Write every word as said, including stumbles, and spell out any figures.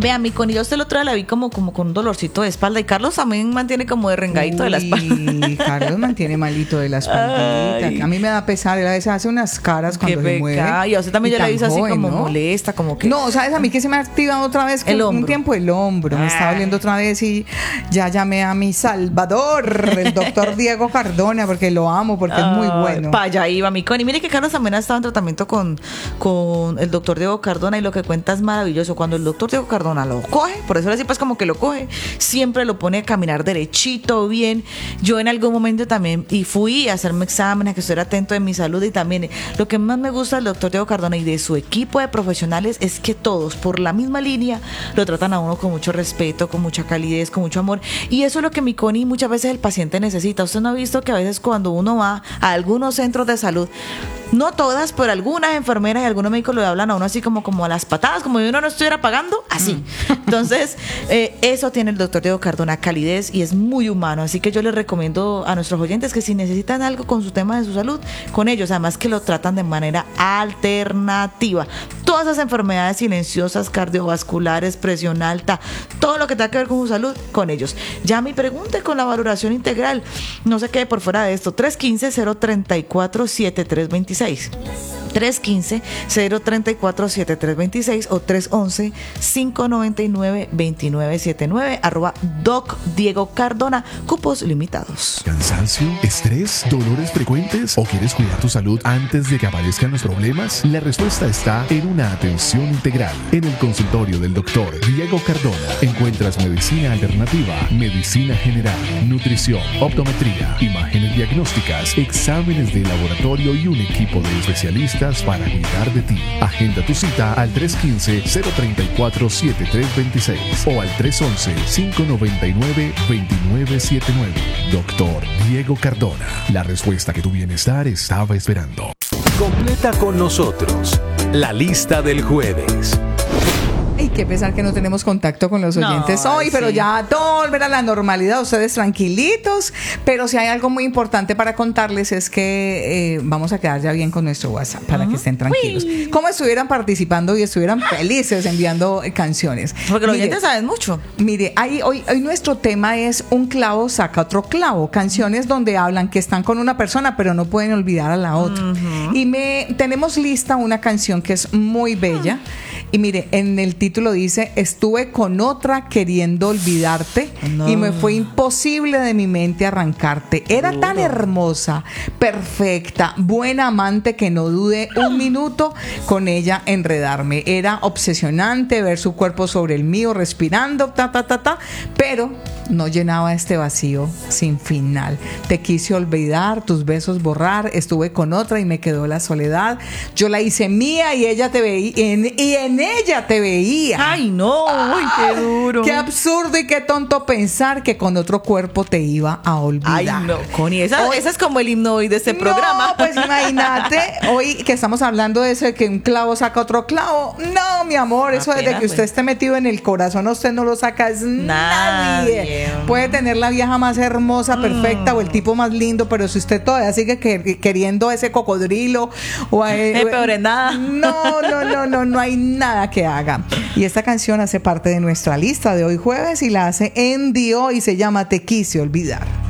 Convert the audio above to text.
Vea, mi Connie, yo usted el otro día la vi como, como con un dolorcito de espalda y Carlos también mantiene como de rengadito de la espalda. Y Carlos mantiene malito de la espaldita. Ay. A mí me da pesar, él a veces hace unas caras cuando Qué se mueve. pecado. Y a usted también Y yo la tan he visto así joven, como ¿no? molesta, como que... No, ¿sabes? A mí que se me ha activado otra vez que El un hombro. tiempo el hombro. Me está Ay. doliendo otra vez y ya llamé a mi salvador, el doctor Diego Cardona, porque lo amo, porque es muy bueno. Para allá iba mi Connie. Mire que Carlos también ha estado en tratamiento con, con el doctor Diego Cardona y lo que cuenta es maravilloso. Cuando el doctor Diego Cardona lo coge, por eso así pues como que lo coge, siempre lo pone a caminar derechito, bien. Yo en algún momento también, y fui a hacerme exámenes, que estuviera atento de mi salud y también lo que más me gusta del doctor Diego Cardona y de su equipo de profesionales es que todos por la misma línea lo tratan a uno con mucho respeto, con mucha calidez, con mucho amor. Y eso es lo que mi Connie muchas veces el paciente necesita. Usted no ha visto que a veces cuando uno va a algunos centros de salud, no todas, pero algunas enfermeras y algunos médicos le hablan a uno así como, como a las patadas, como si uno no estuviera pagando, así. Mm. Entonces, eh, eso tiene el doctor Diego Cardona, calidez, y es muy humano. Así que yo les recomiendo a nuestros oyentes que si necesitan algo con su tema de su salud, con ellos, además que lo tratan de manera alternativa. Todas esas enfermedades silenciosas, cardiovasculares, presión alta, todo lo que tenga que ver con su salud, con ellos. Llame y pregunte con la valoración integral. No se quede por fuera de esto. tres uno cinco, cero tres cuatro, siete tres dos seis. tres uno cinco, cero tres cuatro, siete tres dos seis o tres uno uno, cinco nueve nueve, dos nueve siete nueve, arroba Doc Diego Cardona, cupos limitados. ¿Cansancio? ¿Estrés? ¿Dolores frecuentes? ¿O quieres cuidar tu salud antes de que aparezcan los problemas? La respuesta está en una atención integral. En el consultorio del doctor Diego Cardona encuentras medicina alternativa, medicina general, nutrición, optometría, imágenes diagnósticas, exámenes de laboratorio y un equipo de especialistas para cuidar de ti. Agenda tu cita al tres uno cinco, cero tres cuatro, siete tres dos seis o al tres uno uno, cinco nueve nueve, dos nueve siete nueve. Doctor Diego Cardona, la respuesta que tu bienestar estaba esperando. Completa con nosotros la lista del jueves. Y qué pesar que no tenemos contacto con los oyentes No, hoy, sí. pero ya todo volver a la normalidad, ustedes tranquilitos. Pero si hay algo muy importante para contarles es que eh, vamos a quedar ya bien con nuestro WhatsApp para uh-huh. que estén tranquilos. Uy. Como estuvieran participando y estuvieran felices enviando eh, canciones. Porque los oyentes saben mucho. Mire, ahí, hoy, hoy nuestro tema es un clavo saca otro clavo. Canciones donde hablan que están con una persona pero no pueden olvidar a la otra. Uh-huh. Y me tenemos lista una canción que es muy bella. Uh-huh. Y mire, en el título dice, estuve con otra queriendo olvidarte no. y me fue imposible de mi mente arrancarte. Era tan hermosa, perfecta, buena amante que no dudé un minuto con ella enredarme. Era obsesionante ver su cuerpo sobre el mío respirando, ta, ta, ta, ta, pero no llenaba este vacío sin final. Te quise olvidar, tus besos borrar, estuve con otra y me quedó la soledad. Yo la hice mía y ella te veía, en, y en ella te veía. Ay, no, uy, qué duro. Qué absurdo y qué tonto pensar que con otro cuerpo te iba a olvidar. Ay, no, Connie, esa, hoy, esa es como el himno hoy de este programa. No, pues imagínate, hoy que estamos hablando de eso de que un clavo saca otro clavo. No, mi amor, eso desde que usted pues. esté metido en el corazón, usted no lo saca es nadie. nadie. Puede tener la vieja más hermosa, perfecta, mm. o el tipo más lindo, pero si usted todavía sigue que, queriendo a ese cocodrilo o a es peor en nada. No, no, no, no, no hay nada que haga. Y esta canción hace parte de nuestra lista de hoy jueves y la hace en Dio y se llama Te quise olvidar.